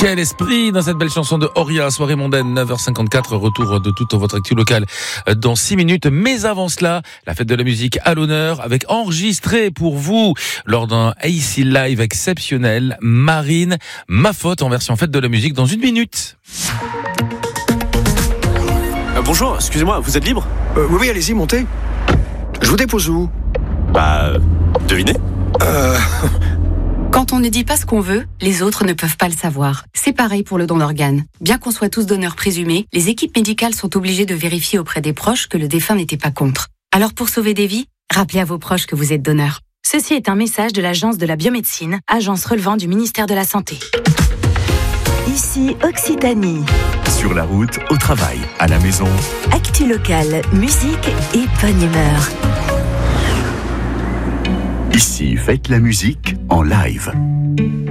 Quel esprit dans cette belle chanson de Oria, soirée mondaine, 9h54, retour de toute votre actu locale dans 6 minutes. Mais avant cela, la fête de la musique à l'honneur avec enregistré pour vous lors d'un AC Live exceptionnel, Marine, Ma Faute en version fête de la musique dans 1 minute. Bonjour, excusez-moi, vous êtes libre ? Oui, allez-y, montez. Je vous dépose où ? Devinez ? Quand on ne dit pas ce qu'on veut, les autres ne peuvent pas le savoir. C'est pareil pour le don d'organes. Bien qu'on soit tous donneurs présumés, les équipes médicales sont obligées de vérifier auprès des proches que le défunt n'était pas contre. Alors pour sauver des vies, rappelez à vos proches que vous êtes donneur. Ceci est un message de l'Agence de la biomédecine, agence relevant du ministère de la Santé. Ici Occitanie. Sur la route, au travail, à la maison. Actu locale, musique et bonne humeur. Ici, faites la musique en live.